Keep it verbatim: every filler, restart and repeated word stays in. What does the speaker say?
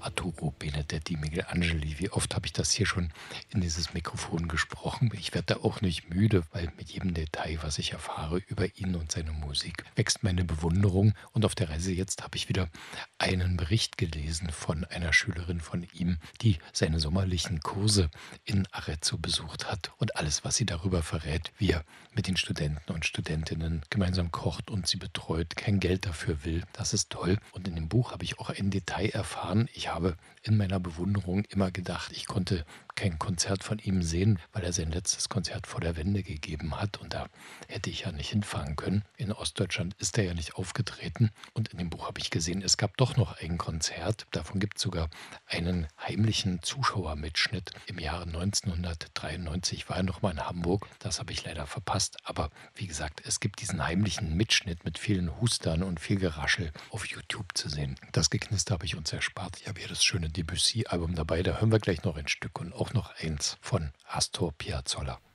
Arturo Benedetti Michelangeli. Wie oft habe ich das hier schon in dieses Mikrofon gesprochen? Ich werde da auch nicht müde, weil mit jedem Detail, was ich erfahre über ihn und seine Musik, wächst meine Bewunderung. Und auf der Reise jetzt habe ich wieder einen Bericht gelesen von einer Schülerin von ihm, die seine sommerlichen Kurse in Arezzo besucht hat und alles, was sie darüber verrät, wie er mit den Studenten und Studentinnen gemeinsam kocht und sie betreut, kein Geld dafür will. Das ist toll. Und in dem Buch habe ich auch ein Detail erfahren. Ich habe in meiner Bewunderung immer gedacht, ich konnte kein Konzert von ihm sehen, weil er sein letztes Konzert vor der Wende gegeben hat und da hätte ich ja nicht hinfahren können. In Ostdeutschland ist er ja nicht aufgetreten und in dem Buch habe ich gesehen, es gab doch noch ein Konzert. Davon gibt es sogar einen heimlichen Zuschauermitschnitt. Im Jahre neunzehnhundertdreiundneunzig war er noch mal in Hamburg. Das habe ich leider verpasst. Aber wie gesagt, es gibt diesen heimlichen Mitschnitt mit vielen Hustern und viel Geraschel auf YouTube zu sehen. Das Geknister habe ich uns erspart. Ich habe hier das schöne Debussy-Album dabei. Da hören wir gleich noch ein Stück und auch noch eins von Astor Piazzolla.